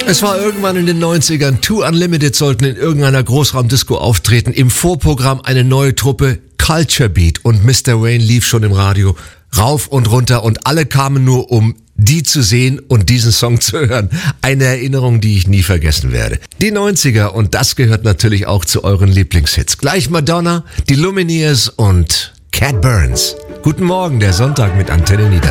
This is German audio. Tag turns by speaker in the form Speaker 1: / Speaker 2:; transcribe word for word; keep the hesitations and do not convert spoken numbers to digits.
Speaker 1: Es war irgendwann in den neunzigern. Two Unlimited sollten in irgendeiner Großraumdisco auftreten. Im Vorprogramm eine neue Truppe, Culture Beat. Und Mister Wayne lief schon im Radio rauf und runter. Und alle kamen nur, um die zu sehen und diesen Song zu hören. Eine Erinnerung, die ich nie vergessen werde. Die neunziger, und das gehört natürlich auch zu euren Lieblingshits. Gleich Madonna, die Lumineers und Cat Burns. Guten Morgen, der Sonntag mit Antenne Niedersachsen.